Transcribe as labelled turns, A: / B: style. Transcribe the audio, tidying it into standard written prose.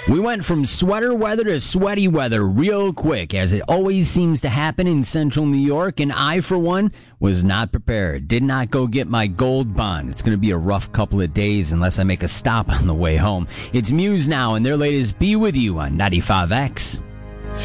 A: We went from sweater weather to sweaty weather real quick, as it always seems to happen in central New York, and I, for one, was not prepared. Did not go get my gold bond. It's going to be a rough couple of days unless I make a stop on the way home. It's Muse now, and their latest Be With You on 95X.